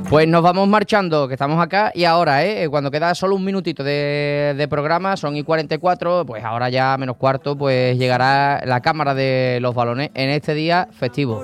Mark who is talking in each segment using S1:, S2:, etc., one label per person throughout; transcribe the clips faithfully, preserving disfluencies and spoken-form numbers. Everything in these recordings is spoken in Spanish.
S1: Pues nos vamos marchando, que estamos acá y ahora, ¿eh? Cuando queda solo un minutito de, de programa, son y cuarenta y cuatro, pues ahora ya menos cuarto, pues llegará la cámara de los balones en este día festivo.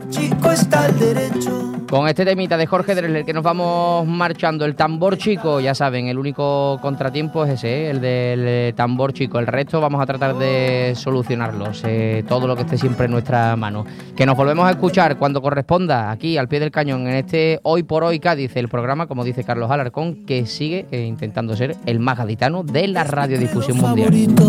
S1: Con este temita de Jorge Drexler que nos vamos marchando, el tambor chico, ya saben, el único contratiempo es ese, ¿eh? El del tambor chico. El resto vamos a tratar de solucionarlos, eh, todo lo que esté siempre en nuestra mano. Que nos volvemos a escuchar cuando corresponda, aquí al pie del cañón, en este Hoy por Hoy Cádiz, el programa, como dice Carlos Alarcón, que sigue eh, intentando ser el más gaditano de la radiodifusión mundial.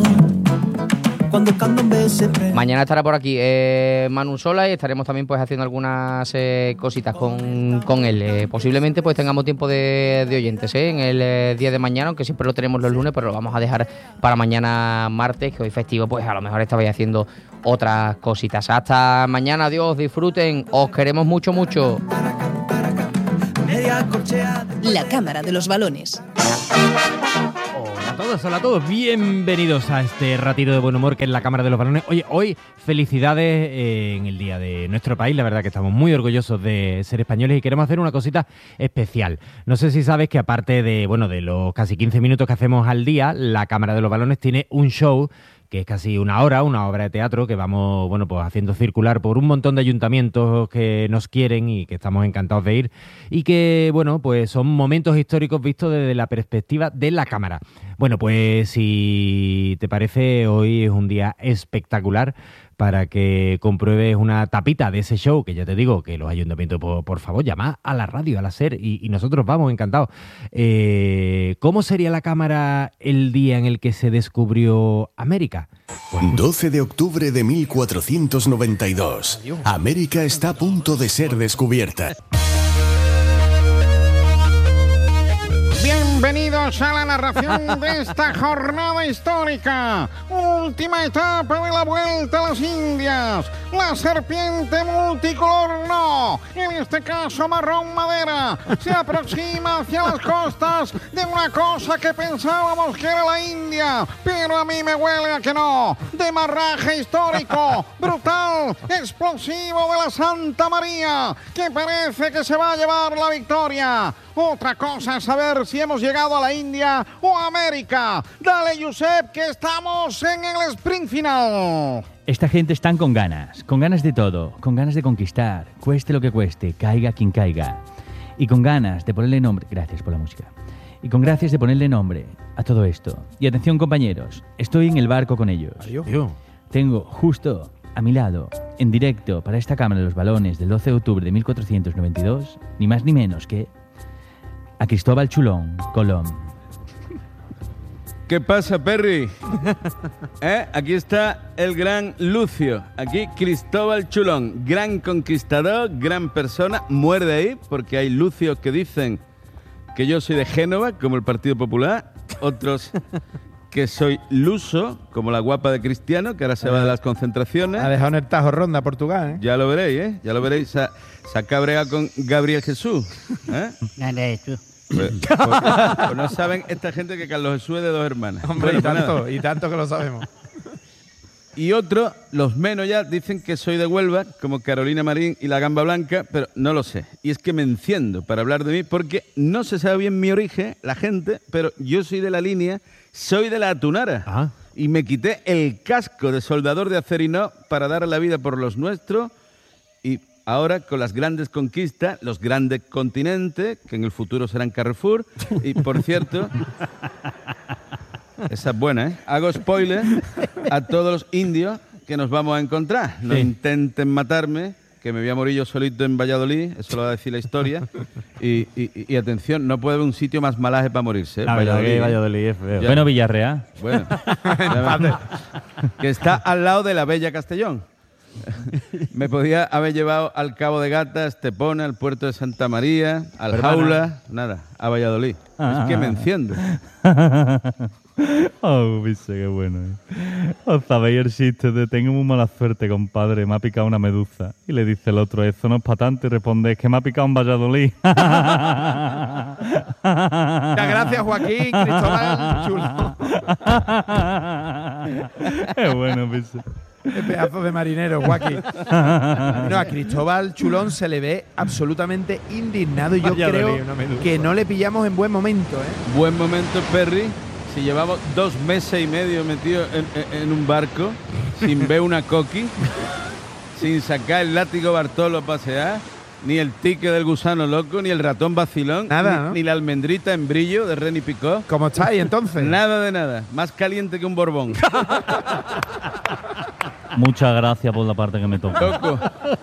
S1: Mañana estará por aquí eh, Manu Sola y estaremos también pues haciendo algunas eh, cositas con, con él. Eh, posiblemente pues tengamos tiempo de, de oyentes eh, en el eh, día de mañana, aunque siempre lo tenemos los lunes, pero lo vamos a dejar para mañana martes, que hoy festivo, pues a lo mejor estabais haciendo otras cositas. Hasta mañana, adiós, disfruten, os queremos mucho, mucho.
S2: La Cámara de los Balones.
S3: Hola a todos, hola a todos, bienvenidos a este ratito de buen humor que es la Cámara de los Balones. Oye, hoy felicidades eh, en el día de nuestro país, la verdad que estamos muy orgullosos de ser españoles y queremos hacer una cosita especial. No sé si sabes que aparte de, bueno, de los casi quince minutos que hacemos al día, la Cámara de los Balones tiene un show que es casi una hora, una obra de teatro que vamos, bueno, pues haciendo circular por un montón de ayuntamientos que nos quieren y que estamos encantados de ir y que, bueno, pues son momentos históricos vistos desde la perspectiva de la cámara. Bueno, pues si te parece, hoy es un día espectacular para que compruebes una tapita de ese show, que ya te digo que los ayuntamientos, por, por favor, llama a la radio, a la SER, y, y nosotros vamos encantados. Eh, ¿Cómo sería la cámara el día en el que se descubrió América?
S4: Pues... doce de octubre de mil cuatrocientos noventa y dos. Adiós. América está a punto de ser descubierta.
S5: Bienvenidos a la narración de esta jornada histórica. Última etapa de la Vuelta a las Indias. La serpiente multicolor no, en este caso marrón madera, se aproxima hacia las costas de una cosa que pensábamos que era la India, pero a mí me huele a que no. Demarraje histórico, brutal, explosivo de la Santa María, que parece que se va a llevar la victoria. Otra cosa es saber si hemos llegado a la India o a América. Dale, Josep, que estamos en el sprint final.
S6: Esta gente están con ganas, con ganas de todo, con ganas de conquistar, cueste lo que cueste, caiga quien caiga. Y con ganas de ponerle nombre, gracias por la música, y con gracias de ponerle nombre a todo esto. Y atención, compañeros, estoy en el barco con ellos.
S3: Adiós.
S6: Tengo justo a mi lado, en directo para esta Cámara de los Balones del doce de octubre de mil cuatrocientos noventa y dos, ni más ni menos que a Cristóbal Chulón Colón.
S7: ¿Qué pasa, Perry? ¿Eh? Aquí está el gran Lucio. Aquí Cristóbal Chulón, gran conquistador, gran persona. Muerde ahí, porque hay Lucios que dicen que yo soy de Génova, como el Partido Popular. Otros que soy luso, como la guapa de Cristiano, que ahora se va de las concentraciones.
S8: Ha dejado en el Tajo Ronda, Portugal, ¿eh?
S7: Ya lo veréis, ¿eh? Ya lo veréis. Se ha, se ha cabreado con Gabriel Jesús. ¿Eh? Pues, pues, pues no saben esta gente que Carlos Jesús es de dos hermanas.
S8: Hombre,
S7: bueno,
S8: y tanto,
S7: pues
S8: y tanto que lo sabemos.
S7: Y otros, los menos ya, dicen que soy de Huelva, como Carolina Marín y la Gamba Blanca, pero no lo sé. Y es que me enciendo para hablar de mí porque no se sabe bien mi origen, la gente, pero yo soy de la línea, soy de la Atunara.
S3: Ah.
S7: Y me quité el casco de soldador de Acerino para dar la vida por los nuestros. Y ahora, con las grandes conquistas, los grandes continentes, que en el futuro serán Carrefour. Y, por cierto, esa es buena, ¿eh? Hago spoiler a todos los indios que nos vamos a encontrar. No sí. intenten matarme, que me voy a morir yo solito en Valladolid, eso lo va a decir la historia. Y, y, y atención, no puede haber un sitio más malaje para morirse. ¿eh?
S6: La verdad que Valladolid es feo.
S7: Ya.
S6: Bueno, Villarreal.
S7: Bueno, que está al lado de la bella Castellón. Me podía haber llevado al Cabo de Gata, a Estepona, al puerto de Santa María, al
S6: Perdona.
S7: Jaula, nada, a Valladolid.
S6: Ah,
S7: es que me enciendo.
S6: Oh, viste, qué bueno. ¿eh? Os sabéis el chiste de tengo muy mala suerte, compadre, me ha picado una medusa. Y le dice el otro, eso no es para tanto, y responde, es que me ha picado un Valladolid.
S8: Muchas gracias, Joaquín, Cristóbal Chulón.
S6: Qué bueno, viste.
S8: Qué pedazo de marinero, Joaquín. No, a Cristóbal Chulón se le ve absolutamente indignado y yo
S3: Vaya
S8: creo
S3: dolido, una medusa.
S8: que no le pillamos en buen momento, ¿eh?
S7: Buen momento, Perry. Si llevamos dos meses y medio metidos en, en- en un barco, sin ver una coqui, sin sacar el látigo Bartolo a pasear, ni el tique del gusano loco, ni el ratón vacilón,
S8: Nada,
S7: ni,
S8: ¿no?
S7: ni la almendrita en brillo de Reni Picot.
S8: ¿Cómo estáis entonces?
S7: Nada de nada. Más caliente que un borbón.
S6: Muchas gracias por la parte que me toca.
S7: Loco.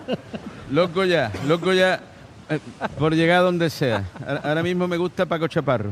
S7: Loco ya. Loco ya. eh, por llegar a donde sea. A- Ahora mismo me gusta Paco Chaparro.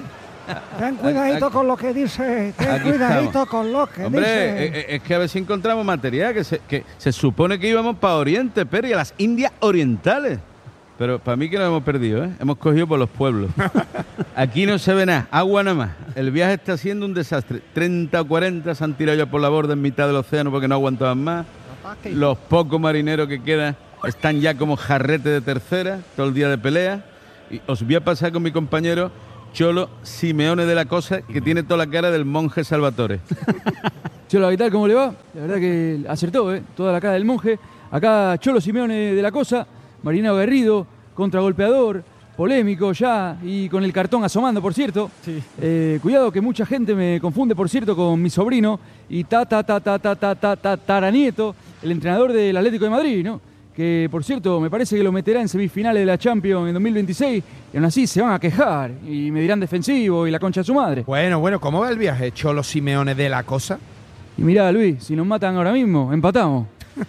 S9: Ten cuidadito con lo que dice, ten
S7: Aquí
S9: cuidadito
S7: estamos.
S9: con lo que
S7: Hombre,
S9: dice.
S7: eh, eh, es que a ver si encontramos material, que se, que se supone que íbamos para Oriente, pero y a las Indias Orientales. Pero para mí que nos hemos perdido, ¿eh? Hemos cogido por los pueblos. Aquí no se ve nada, agua nada más. El viaje está siendo un desastre. treinta o cuarenta se han tirado ya por la borda en mitad del océano porque no aguantaban más. Los pocos marineros que quedan están ya como jarrete de tercera, todo el día de pelea. Y os voy a pasar con mi compañero Cholo Simeone de la Cosa, que tiene toda la cara del monje Salvatore.
S10: Cholo, ¿qué tal? ¿Cómo le va? La verdad que acertó, ¿eh? Toda la cara del monje. Acá Cholo Simeone de la Cosa, marinero aguerrido, contragolpeador, polémico ya y con el cartón asomando, por cierto. Eh, cuidado que mucha gente me confunde, por cierto, con mi sobrino y ta ta ta ta ta ta ta ta taranieto, el entrenador del Atlético de Madrid, ¿no? Que, por cierto, me parece que lo meterá en semifinales de la Champions en dos mil veintiséis y aún así se van a quejar y me dirán defensivo y la concha de su madre.
S8: Bueno, bueno, ¿cómo va el viaje, Cholo Simeone de la Cosa?
S10: Y mirá, Luis, si nos matan ahora mismo, empatamos.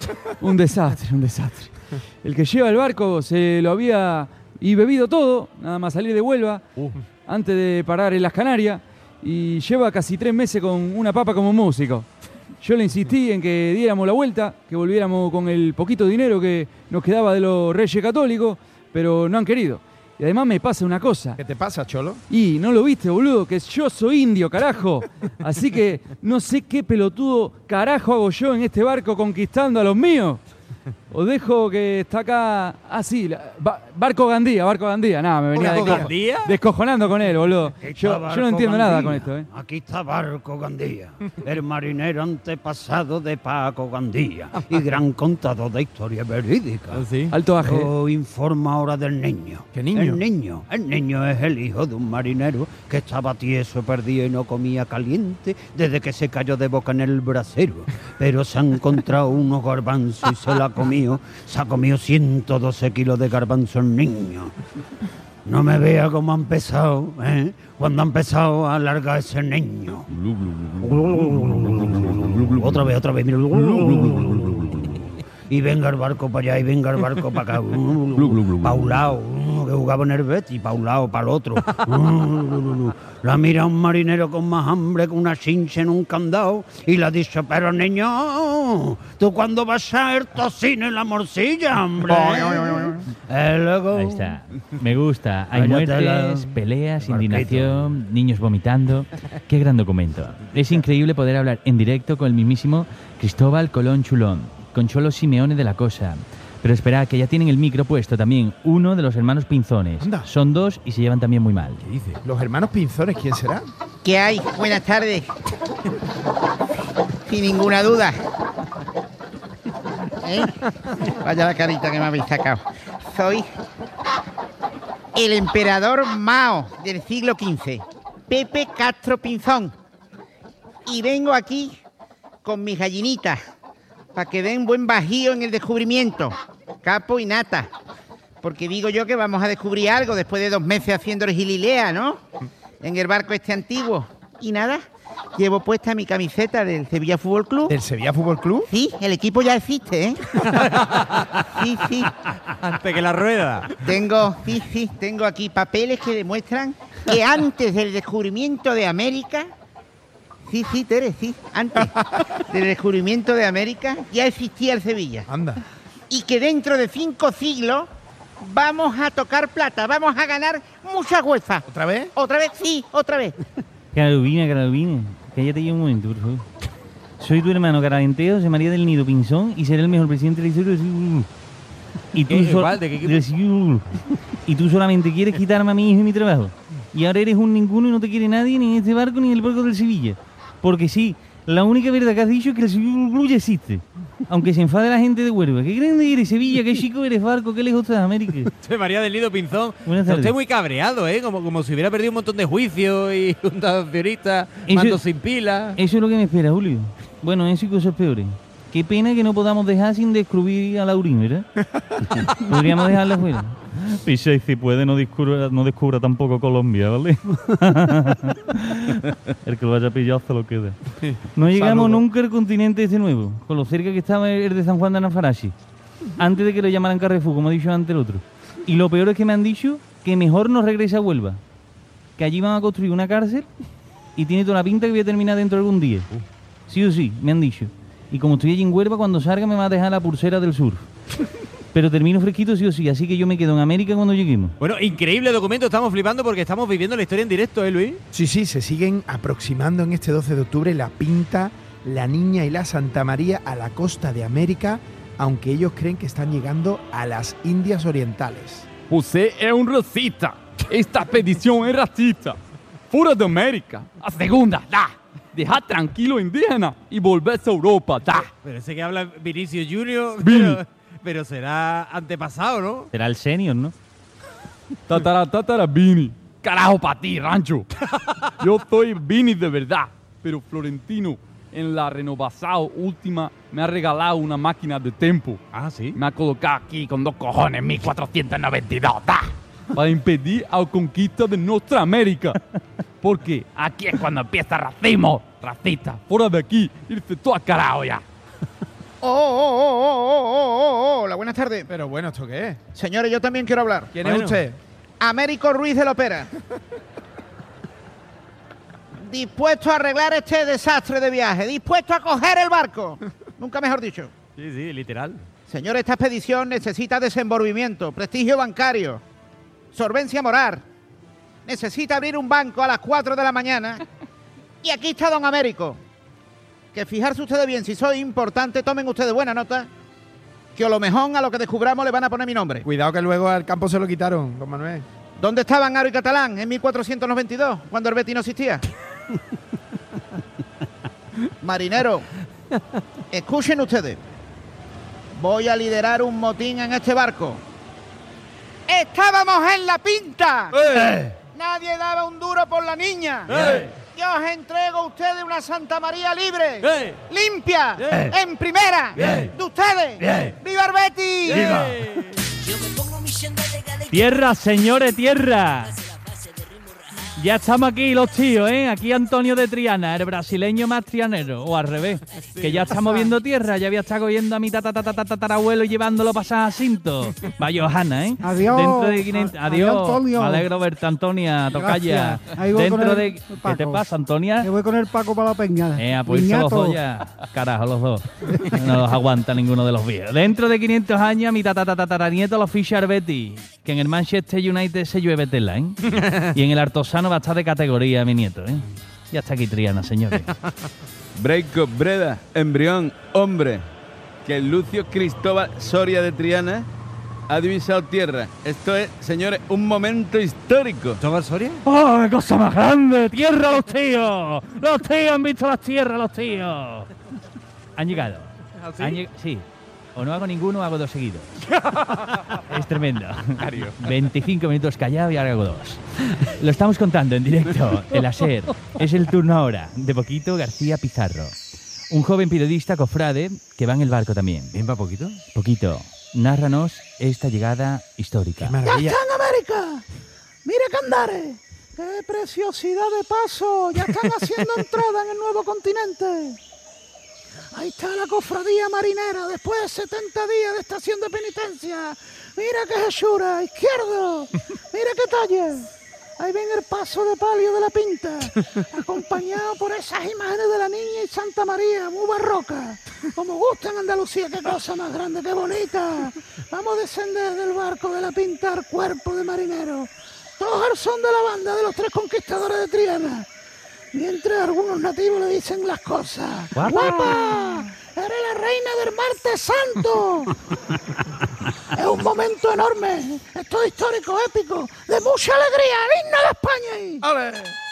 S10: Un desastre, un desastre. El que lleva el barco se lo había y bebido todo, nada más salir de Huelva, antes de parar en las Canarias, y lleva casi tres meses con una papa como músico. Yo le insistí en que diéramos la vuelta, que volviéramos con el poquito dinero que nos quedaba de los Reyes Católicos, pero no han querido. Y además me pasa una cosa.
S8: ¿Qué te pasa, Cholo?
S10: Y no lo viste, boludo, que yo soy indio, carajo. Así que no sé qué pelotudo carajo hago yo en este barco conquistando a los míos. Os dejo que está acá. Ah, sí, la- ba- Barco Gandía, Barco Gandía. Nada, me venía
S8: ¿Barco
S10: desco-
S8: Gandía?
S10: descojonando con él, boludo.
S11: Aquí está
S10: Yo, yo
S11: Barco
S10: no entiendo nada
S11: Gandía.
S10: con esto, ¿eh?
S11: Aquí está Barco Gandía, el marinero antepasado de Paco Gandía y gran contador de historia verídica.
S10: Alto aje.
S11: Yo informo ahora del niño.
S8: ¿Qué niño?
S11: El niño. El niño es el hijo de un marinero que estaba tieso, perdido y no comía caliente desde que se cayó de boca en el brasero. Pero se ha encontrado unos garbanzos y se la ha comido. Se ha comido ciento doce kilos de garbanzos el niño. No me vea cómo ha empezado, ¿eh? Cuando ha empezado a alargar ese niño. Otra vez, otra vez, mira. Y venga el barco para allá, y venga el barco para acá. Pa' un lado, que jugaba en el Betis, pa' un lado, para el otro. La mira un marinero con más hambre que una chincha en un candado y le ha dicho, pero niño, ¿tú cuándo vas a ir tocino en la morcilla, hombre? Eh, luego-
S6: Ahí está. Me gusta. Hay
S11: Vaya
S6: muertes,
S11: tela.
S6: peleas,
S11: Barquito.
S6: indignación, niños vomitando. Qué gran documento. Es increíble poder hablar en directo con el mismísimo Cristóbal Colón Chulón, con Cholo Simeone de la Cosa. Pero esperad, que ya tienen el micro puesto también uno de los hermanos Pinzones.
S8: Anda.
S6: Son dos y se llevan también muy mal.
S8: ¿Qué dice? Los hermanos Pinzones, ¿quién será?
S12: ¿Qué hay? Buenas tardes. Sin ninguna duda. ¿Eh? Vaya la carita que me habéis sacado. Soy el emperador Mao del siglo quince, Pepe Castro Pinzón. Y vengo aquí con mis gallinitas para que den buen bajío en el descubrimiento. Capo y nata. Porque digo yo que vamos a descubrir algo después de dos meses haciendo el Gililea, ¿no? En el barco este antiguo. Y nada, llevo puesta mi camiseta del Sevilla Fútbol Club.
S8: ¿Del Sevilla Fútbol Club?
S12: Sí, el equipo ya existe, ¿eh? Sí, sí.
S3: Antes que la rueda.
S12: Tengo, sí, sí, tengo aquí papeles que demuestran que antes del descubrimiento de América, sí, sí, Tere, sí, antes del descubrimiento de América ya existía el Sevilla.
S8: Anda.
S12: Y que dentro de cinco siglos vamos a tocar plata, vamos a ganar mucha UEFA.
S8: ¿Otra vez?
S12: ¿Otra vez? Sí, otra vez.
S6: Carolina, Carolina, cállate ya un momento, por favor. Soy tu hermano Caralenteo, José María del Nido Pinzón, y seré el mejor presidente de la historia del siglo. Y tú,
S3: ¿Qué?
S6: sol-
S3: ¿Cuál? ¿De qué equipo?
S6: del siglo. Y tú solamente quieres quitarme a mi hijo y mi trabajo. Y ahora eres un ninguno y no te quiere nadie, ni en este barco, ni en el barco del Sevilla. Porque sí, La única verdad que has dicho es que el Sevilla Club ya existe. Aunque se enfade la gente de Huelva. Qué grande eres, Sevilla, qué chico eres, Barco, qué lejos de América.
S3: María del Nido Pinzón.
S6: Buenas
S3: Está
S6: tardes.
S3: usted muy cabreado, ¿eh? Como, como si hubiera perdido un montón de juicios y juntas de accionistas,
S6: Eso-
S3: mando sin pila.
S6: Eso es lo que me espera, Julio. Bueno, eso y cosas peores. Qué pena que no podamos dejar sin descubrir a Laurín, ¿verdad? Podríamos dejarla fuera. Picha, y si puede, no descubra, no descubra tampoco Colombia, ¿vale? El que lo haya pillado se lo queda. No llegamos
S8: Saludo.
S6: nunca al continente este nuevo, con lo cerca que estaba el de San Juan de Anafarashi, antes de que lo llamaran Carrefour, como ha dicho antes el otro. Y lo peor es que me han dicho que mejor no regrese a Huelva, que allí van a construir una cárcel y tiene toda la pinta que voy a terminar dentro de algún día. Sí o sí, me han dicho. Y como estoy allí en Huelva, cuando salga me va a dejar la pulsera del surf. Pero termino fresquito sí o sí, así que yo me quedo en América cuando lleguemos.
S3: Bueno, increíble documento, estamos flipando porque estamos viviendo la historia en directo, ¿eh, Luis?
S8: Sí, sí, se siguen aproximando en este doce de octubre la Pinta, la Niña y la Santa María a la costa de América, aunque ellos creen que están llegando a las Indias Orientales.
S10: Você é um racista. Esta expedición es racista. Fuera de América. A segunda, da. Dejar tranquilo indígena y volverse a Europa, da.
S3: Pero ese que habla Vinicio Junior,
S10: Vini.
S3: pero, pero será antepasado, ¿no?
S6: Será el senior, ¿no?
S10: Tatara, tatara, Vini. Carajo para ti, Rancho. Yo soy Vini de verdad. Pero Florentino, en la renovación última, me ha regalado una máquina de tiempo.
S3: Ah, sí.
S10: Me ha colocado aquí con dos cojones, mil cuatrocientos noventa y dos, da. Para impedir la conquista de nuestra América. Porque aquí es cuando empieza el racismo. Racista, fuera de aquí, irse todo al carajo ya.
S12: Oh, oh, oh, oh, oh, oh, oh, hola, buenas tardes.
S8: Pero bueno, ¿esto qué es?
S12: Señores, yo también quiero hablar.
S8: ¿Quién
S3: Bueno.
S8: es usted?
S12: Américo Ruiz de la Opera. Dispuesto a arreglar este desastre de viaje, dispuesto a coger el barco. Nunca mejor dicho.
S3: Sí, sí, literal.
S12: Señores, esta expedición necesita desenvolvimiento, prestigio bancario, solvencia moral. Necesita abrir un banco a las cuatro de la mañana. Y aquí está don Américo. Que fijarse ustedes bien, si soy importante, tomen ustedes buena nota. Que a lo mejor a lo que descubramos le van a poner mi nombre.
S8: Cuidado que luego al campo se lo quitaron, don Manuel.
S12: ¿Dónde estaban Aro y Catalán en mil cuatrocientos noventa y dos, cuando el Betis no existía? Marinero, escuchen ustedes. Voy a liderar un motín en este barco. ¡Estábamos en la Pinta!
S3: ¡Eh!
S12: Nadie daba un duro por la niña.
S3: ¡Eh!
S12: Yo os entrego a ustedes una Santa María libre,
S3: ¡Eh!
S12: limpia,
S3: ¡Eh!
S12: en primera,
S3: ¡Eh!
S12: de ustedes.
S3: ¡Eh!
S12: ¡Viva el Betis!
S3: ¡Viva!
S6: Tierra, señores, tierra. Ya estamos aquí los tíos, ¿eh? Aquí Antonio de Triana, el brasileño más trianero, o al revés, que ya estamos viendo tierra, ya había estado cogiendo a mi tatarabuelo y llevándolo para San Jacinto. Vaya Johanna, ¿eh?
S9: Adiós.
S6: Dentro de quinientos...
S9: A-
S6: Adiós,
S9: adiós, Antonio.
S6: me alegro verte, Antonia, tocaya.
S9: Gracias. Ahí voy con
S6: Dentro
S9: el
S6: de... ¿Qué
S9: Paco.
S6: te pasa, Antonia?
S9: Que voy con el Paco para la peña.
S6: Eh, pues irse los dos ya. Carajo, los dos. No los aguanta ninguno de los viejos. Dentro de quinientos años, mi tataranieto lo ficha el Betis. Que en el Manchester United se llueve tela, ¿eh? Y en el Artosano va a estar de categoría, mi nieto, ¿eh? Ya está aquí Triana, señores.
S7: Breakup, Breda, embrión, hombre. Que el Lucio Cristóbal Soria de Triana ha divisado tierra. Esto es, señores, un momento histórico.
S3: ¿Cristóbal Soria?
S6: ¡Oh, qué cosa más grande! ¡Tierra los tíos! ¡Los tíos han visto las tierras, los tíos! Han llegado.
S3: ¿Ah, sí?
S6: Han lleg- sí. O no hago ninguno o hago dos seguidos. Es tremendo. veinticinco minutos callado y ahora hago dos. Lo estamos contando en directo, en la SER. Es el turno ahora de Poquito García Pizarro. Un joven periodista cofrade que va en el barco también.
S3: ¿Bien va poquito?
S6: Poquito, nárranos esta llegada histórica.
S8: Qué
S9: ¡Ya
S8: maravilla.
S9: está en América! ¡Mira que andare! ¡Qué preciosidad de paso! ¡Ya están haciendo entrada en el nuevo continente! Ahí está la cofradía marinera después de setenta días de estación de penitencia. ¡Mira qué hechura! ¡Izquierdo! ¡Mira qué talle! Ahí ven el paso de palio de la Pinta, acompañado por esas imágenes de la Niña y Santa María, muy barroca. Como gusta en Andalucía, qué cosa más grande, qué bonita. Vamos a descender del barco de la Pinta al cuerpo de marinero. Todos al son de la banda de los tres conquistadores de Triana. Mientras algunos nativos le dicen las cosas.
S6: ¡Guapa!
S9: ¡Guapa! ¡Eres la reina del martes santo! Es un momento enorme. Esto es histórico, épico, de mucha alegría. ¡El himno de España! ahí!
S8: ¡Ale!